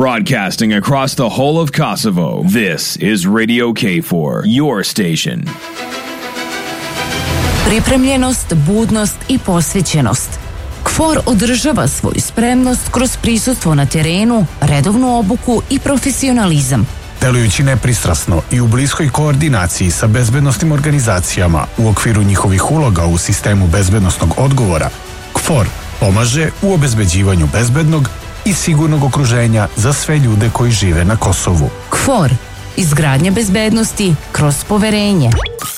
Broadcasting across the whole of Kosovo, this is Radio KFOR, your station. Pripremljenost, budnost i posvećenost. KFOR održava svoju spremnost kroz prisustvo na terenu, redovnu obuku i profesionalizam. Delujući nepristrasno i u bliskoj koordinaciji sa bezbednosnim organizacijama u okviru njihovih uloga u sistemu bezbednosnog odgovora, KFOR pomaže u obezbeđivanju bezbednog i sigurnog okruženja za sve ljude koji žive na Kosovu. KFOR, izgradnja bezbednosti kroz poverenje.